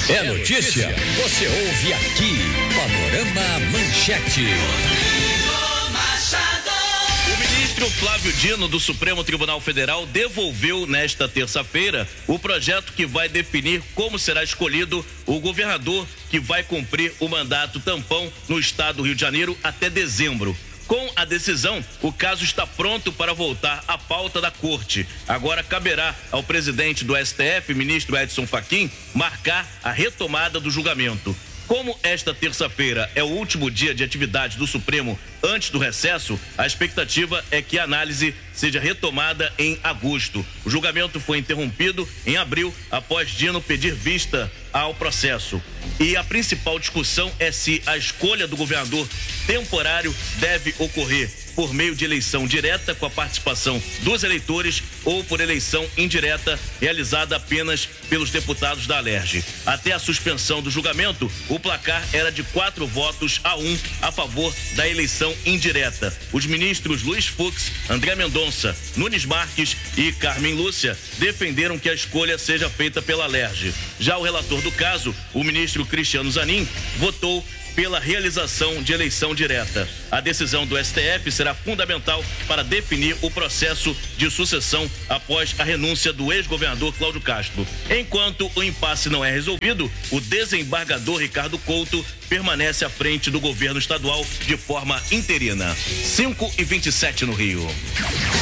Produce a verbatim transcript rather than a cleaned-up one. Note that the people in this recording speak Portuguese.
É notícia. Você ouve aqui. Panorama Manchete. O ministro Flávio Dino, do Supremo Tribunal Federal, devolveu nesta terça-feira o projeto que vai definir como será escolhido o governador que vai cumprir o mandato tampão no estado do Rio de Janeiro até dezembro. Com a decisão, o caso está pronto para voltar à pauta da corte. Agora caberá ao presidente do S T F, ministro Edson Fachin, marcar a retomada do julgamento. Como esta terça-feira é o último dia de atividade do Supremo antes do recesso, a expectativa é que a análise seja retomada em agosto. O julgamento foi interrompido em abril, após Dino pedir vista ao processo. E a principal discussão é se a escolha do governador temporário deve ocorrer por meio de eleição direta com a participação dos eleitores ou por eleição indireta realizada apenas pelos deputados da Alerj. Até a suspensão do julgamento, o placar era de quatro votos a um a favor da eleição indireta. Os ministros Luiz Fux, André Mendonça, Nunes Marques e Carmen Lúcia defenderam que a escolha seja feita pela Alerj. Já o relator do caso, o ministro Cristiano Zanin, votou pela realização de eleição direta. A decisão do S T F será fundamental para definir o processo de sucessão após a renúncia do ex-governador Cláudio Castro. Enquanto o impasse não é resolvido, o desembargador Ricardo Couto permanece à frente do governo estadual de forma interina. cinco e vinte e sete no Rio.